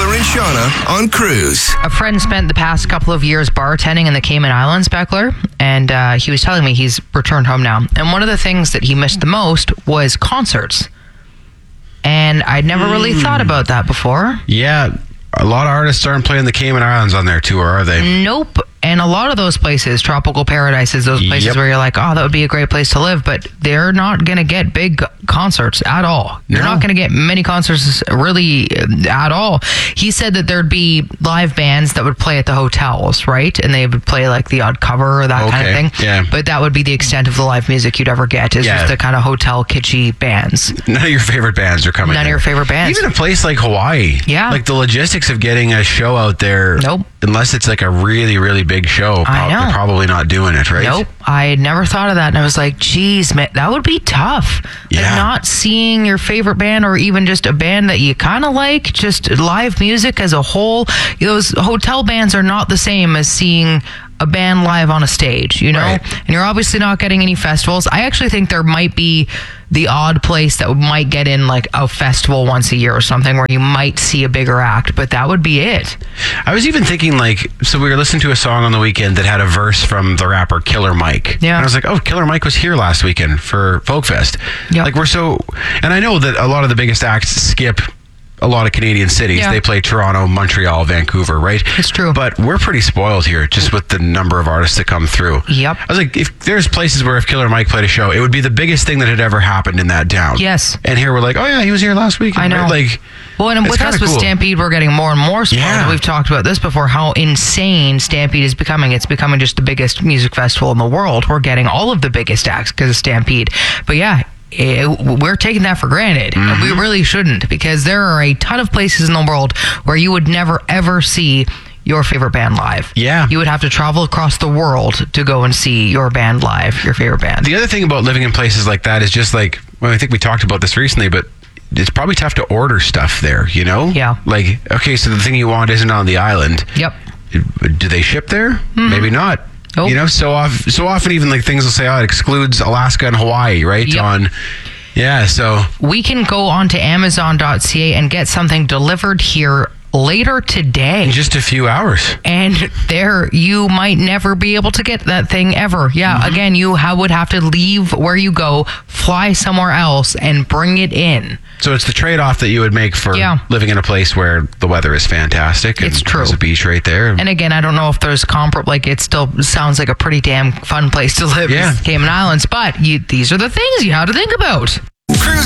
Beckler and Shauna on Cruise. A friend spent the past couple of years bartending in the Cayman Islands, Beckler, and he was telling me he's returned home now. And one of the things that he missed the most was concerts. And I'd never really thought about that before. Yeah, a lot of artists aren't playing the Cayman Islands on their tour, are they? Nope. And a lot of those places, tropical paradises, those places where you're like, oh, that would be a great place to live, but they're not going to get big concerts at all. You're not going to get many concerts really at all. He said that there'd be live bands that would play at the hotels, right? And they would play like the odd cover or that kind of thing. Yeah. But that would be the extent of the live music you'd ever get, is just the kind of hotel kitschy bands. None of your favorite bands are coming. None of your favorite bands. Even a place like Hawaii. Yeah. Like the logistics of getting a show out there. Nope. Unless it's like a really, really big show. I know. They're probably not doing it, right? Nope. I had never thought of that. And I was like, geez, man, that would be tough. Yeah. Like not seeing your favorite band or even just a band that you kind of like, just live music as a whole. Those hotel bands are not the same as seeing a band live on a stage, you know? Right. And you're obviously not getting any festivals. I actually think there might be the odd place that might get in like a festival once a year or something where you might see a bigger act, but that would be it. I was even thinking like, so we were listening to a song on the weekend that had a verse from the rapper Killer Mike. Yeah. And I was like, oh, Killer Mike was here last weekend for Folk Fest. Yeah. Like and I know that a lot of the biggest acts skip a lot of Canadian cities. Yeah. They play Toronto, Montreal, Vancouver, right? It's true. But we're pretty spoiled here just with the number of artists that come through. Yep. I was like, if there's places where if Killer Mike played a show, it would be the biggest thing that had ever happened in that town. Yes. And here we're like, oh yeah, he was here last week. I know. Right? Like, well, and it's with us kinda with cool. Stampede, we're getting more and more spoiled. Yeah. We've talked about this before, how insane Stampede is becoming. It's becoming just the biggest music festival in the world. We're getting all of the biggest acts because of Stampede. But yeah, we're taking that for granted. And we really shouldn't, because there are a ton of places in the world where you would never, ever see your favorite band live. Yeah. You would have to travel across the world to go and see your band live, your favorite band. The other thing about living in places like that is just like, well, I think we talked about this recently, but it's probably tough to order stuff there, you know? Yeah. Like, okay, so the thing you want isn't on the island. Yep. Do they ship there? Maybe not. Nope. You know, so often even like things will say, oh, it excludes Alaska and Hawaii, right? Yep. So We can go onto Amazon.ca and get something delivered here later today. in just a few hours. And there, you might never be able to get that thing ever. Yeah, again, you would have to leave where you go, fly somewhere else, and bring it in. So it's the trade-off that you would make for living in a place where the weather is fantastic. And It's true. There's a beach right there. And again, I don't know if there's comparable, like it still sounds like a pretty damn fun place to live, Yeah. Cayman Islands, but these are the things you have to think about. Cruise